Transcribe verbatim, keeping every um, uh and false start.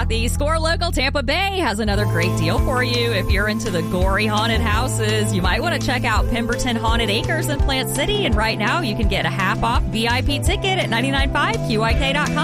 Kathy. Score Local Tampa Bay has another great deal for you. If you're into the gory haunted houses, you might want to check out Pemberton Haunted Acres in Plant City. And right now, you can get a half off V I P ticket at nine nine five Q I K dot com.